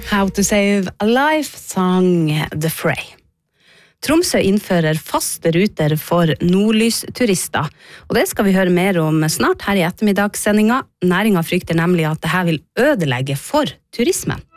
How to Save a Life sang The Fray. Tromsø innfører faste ruter for nordlysturister, og det skal vi høre mer om snart her i ettermiddagssendinga. Næringen frykter nemlig at dette vil ødelegge for turismen.